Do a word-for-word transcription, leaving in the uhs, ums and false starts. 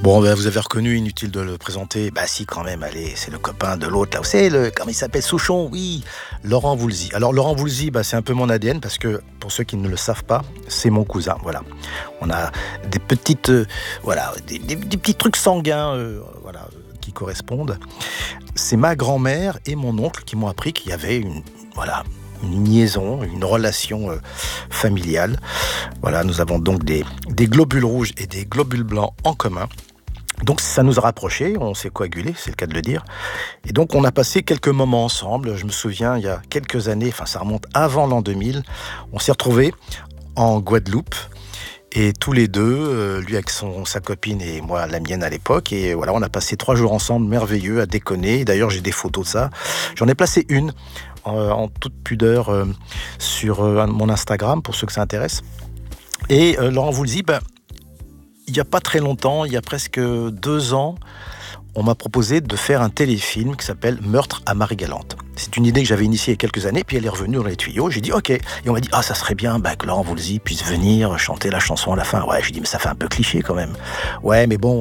Bon, ben, vous avez reconnu, inutile de le présenter. Bah si, quand même, allez, c'est le copain de l'autre, là. Vous savez, le, comment il s'appelle? Souchon, oui, Laurent Voulzy. Alors, Laurent Voulzy, bah, c'est un peu mon A D N, parce que, pour ceux qui ne le savent pas, c'est mon cousin, voilà. On a des petites, euh, voilà, des, des- des petits trucs sanguins, euh, voilà, euh, qui correspondent. C'est ma grand-mère et mon oncle qui m'ont appris qu'il y avait une, voilà, une liaison, une relation euh, familiale. Voilà, nous avons donc des, des globules rouges et des globules blancs en commun. Donc ça nous a rapprochés, on s'est coagulés, c'est le cas de le dire. Et donc on a passé quelques moments ensemble. Je me souviens, il y a quelques années, enfin ça remonte avant l'an deux mille, on s'est retrouvés en Guadeloupe. Et tous les deux, euh, lui avec son, sa copine et moi la mienne à l'époque. Et voilà, on a passé trois jours ensemble, merveilleux, à déconner. D'ailleurs, j'ai des photos de ça. J'en ai placé une euh, en toute pudeur euh, sur euh, mon Instagram, pour ceux que ça intéresse. Et euh, Laurent Voulzy, ben, il n'y a pas très longtemps, il y a presque deux ans, on m'a proposé de faire un téléfilm qui s'appelle Meurtre à Marie-Galante. C'est une idée que j'avais initiée il y a quelques années, puis elle est revenue dans les tuyaux. J'ai dit OK. Et on m'a dit, ah, ça serait bien bah, que Laurent Voulzy puisse venir chanter la chanson à la fin. Ouais, j'ai dit, mais ça fait un peu cliché quand même. Ouais, mais bon,